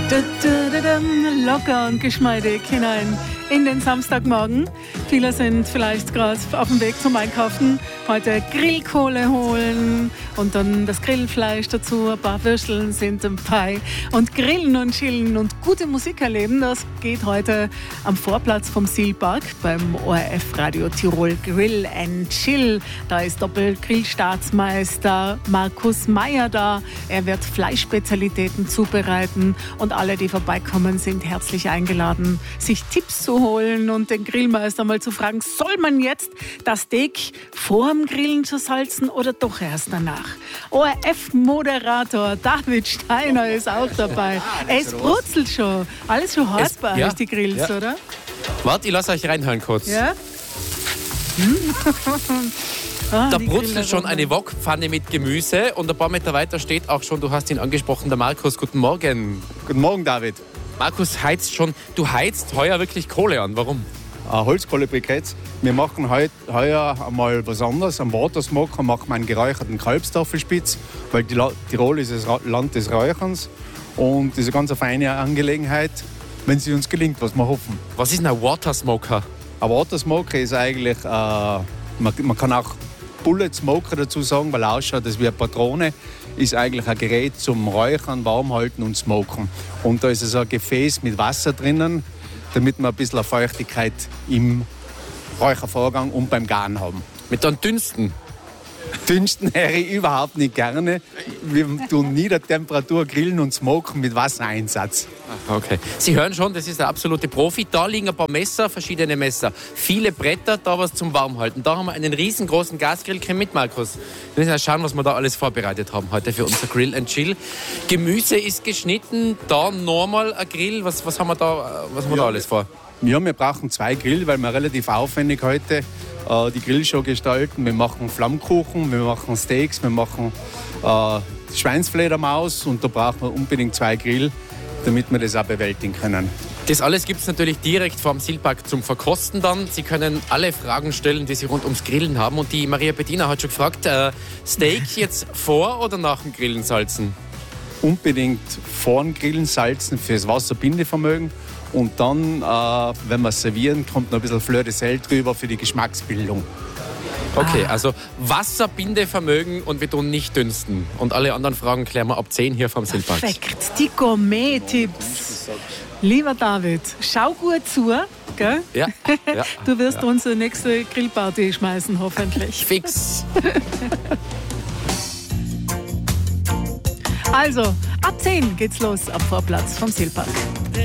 Locker und geschmeidig hinein in den Samstagmorgen. Viele sind vielleicht gerade auf dem Weg zum Einkaufen, heute Grillkohle holen und dann das Grillfleisch dazu, ein paar Würsteln sind dabei und grillen und chillen und gute Musik erleben. Das geht heute am Vorplatz vom Silpark beim ORF Radio Tirol Grill and Chill. Da ist Doppel-Grillstaatsmeister Markus Meyer da. Er wird Fleischspezialitäten zubereiten und alle, die vorbeikommen, sind herzlich eingeladen, sich Tipps zu holen und den Grillmeister mal zu fragen, soll man jetzt das Steak vor dem Grillen zu salzen oder doch erst danach? ORF-Moderator David Steiner ist auch dabei. Es brutzelt schon. Alles schon heiß bei euch, die Grills, oder? Warte, ich lasse euch reinhören kurz. Ja? Da brutzelt schon eine Wokpfanne mit Gemüse und ein paar Meter weiter steht auch schon, du hast ihn angesprochen, der Markus. Guten Morgen. Guten Morgen, David. Markus heizt schon. Du heizt heuer wirklich Kohle an. Warum? Holzkohlebriketts. Wir machen heuer einmal was anderes. Am Watersmoker machen wir einen geräucherten Kalbstaffelspitz, weil Tirol ist das Land des Räucherns. Und das ist eine ganz feine Angelegenheit, wenn sie uns gelingt, was wir hoffen. Was ist ein Watersmoker? Ein Watersmoker ist eigentlich, man kann auch Bullet Smoker dazu sagen, weil er ausschaut, das wie eine Patrone, ist eigentlich ein Gerät zum Räuchern, Warmhalten und Smoken. Und da ist so ein Gefäß mit Wasser drinnen, damit wir ein bisschen Feuchtigkeit im Räuchervorgang und beim Garen haben. Mit dann Dünsten? Dünsten höre ich überhaupt nicht gerne. Wir tun Niedertemperatur grillen und smoken mit Wassereinsatz. Okay. Sie hören schon, das ist der absolute Profi. Da liegen ein paar Messer, verschiedene Messer. Viele Bretter, da was zum Warmhalten. Da haben wir einen riesengroßen Gasgrill. Komm mit, Markus. Wir müssen ja schauen, was wir da alles vorbereitet haben heute für unser Grill and Chill. Gemüse ist geschnitten, da nochmal ein Grill. Was haben wir da alles vor? Ja, wir brauchen 2 Grill, weil wir relativ aufwendig heute die Grillshow gestalten. Wir machen Flammkuchen, wir machen Steaks, wir machen Schweinsfledermaus und da brauchen wir unbedingt 2 Grill, damit wir das auch bewältigen können. Das alles gibt es natürlich direkt vor dem Silpark zum Verkosten dann. Sie können alle Fragen stellen, die Sie rund ums Grillen haben. Und die Maria Bettina hat schon gefragt, Steak jetzt vor oder nach dem Grillen salzen? Unbedingt vor dem Grillen salzen fürs Wasserbindevermögen. Und dann, wenn wir es servieren, kommt noch ein bisschen Fleur de Sel drüber für die Geschmacksbildung. Okay, also Wasserbindevermögen und wir tun nicht dünsten. Und alle anderen Fragen klären wir ab 10 hier vom Silpark. Perfekt, die Gourmet-Tipps. Lieber David, schau gut zu, gell? Ja. Du wirst unsere nächste Grillparty schmeißen, hoffentlich. Fix. Also, ab 10 geht's los am Vorplatz vom Silpark.